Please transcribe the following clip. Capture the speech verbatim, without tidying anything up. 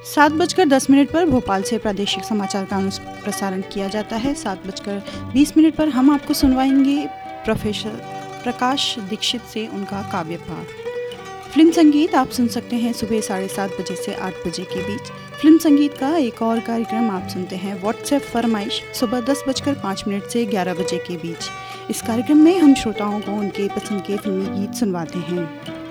सात बजकर दस मिनट पर भोपाल से प्रादेशिक समाचार का अनुस प्रसारण किया जाता है। सात बजकर बीस मिनट पर हम आपको सुनवाएंगे प्रोफेसर प्रकाश दीक्षित से उनका काव्य पाठ। फिल्म संगीत आप सुन सकते हैं सुबह साढ़े सात बजे से आठ बजे के बीच। फिल्म संगीत का एक और कार्यक्रम आप सुनते हैं व्हाट्सएप फरमाइश सुबह दस बजकर पाँच मिनट से ग्यारह बजे के बीच। इस कार्यक्रम में हम श्रोताओं को उनके पसंद के फिल्मी गीत सुनवाते हैं।